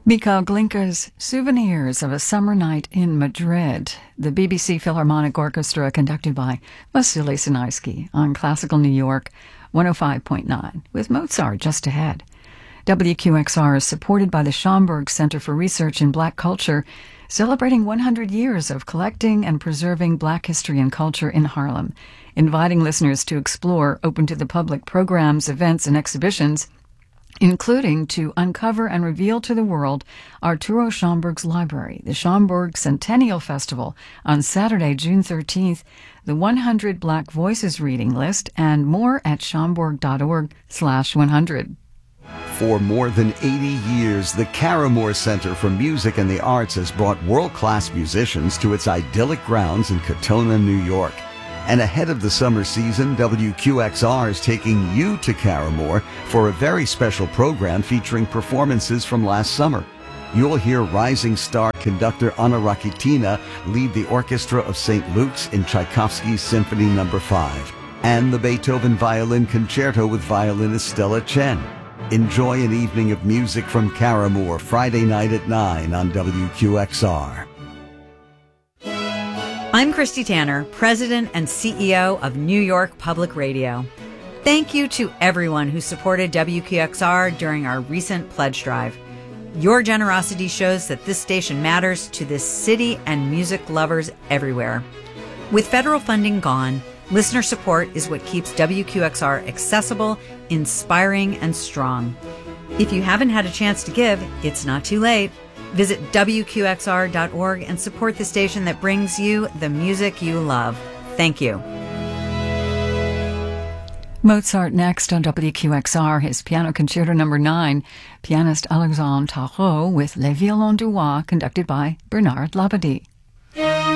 Mikhail Glinka's Souvenirs of a Summer Night in Madrid, the BBC Philharmonic Orchestra conducted by Vasily Sinaisky on Classical New York 105.9, with Mozart just ahead. WQXR is supported by the Schomburg Center for Research in Black Culture, celebrating 100 years of collecting and preserving Black history and culture in Harlem, inviting listeners to explore open-to-the-public programs, events, and exhibitions, including to uncover and reveal to the world Arturo Schomburg's library, the Schomburg Centennial Festival on Saturday, June 13th, the 100 Black Voices reading list, and more at schomburg.org/100. For more than 80 years, the Caramore Center for Music and the Arts has brought world-class musicians to its idyllic grounds in Katonah, New York. And ahead of the summer season, WQXR is taking you to Caramore for a very special program featuring performances from last summer. You'll hear rising star conductor Anna Rakitina lead the orchestra of St. Luke's in Tchaikovsky's Symphony No. 5, and the Beethoven Violin Concerto with violinist Stella Chen. Enjoy an evening of music from Caramore Friday night at 9 on WQXR. I'm Christy Tanner, President and CEO of New York Public Radio. Thank you to everyone who supported WQXR during our recent pledge drive. Your generosity shows that this station matters to this city and music lovers everywhere. With federal funding gone, listener support is what keeps WQXR accessible, inspiring, and strong. If you haven't had a chance to give, it's not too late. Visit WQXR.org and support the station that brings you the music you love. Thank you. Mozart next on WQXR, his Piano Concerto No. 9, pianist Alexandre Tarot with Les Violons du Roi, conducted by Bernard Labadie.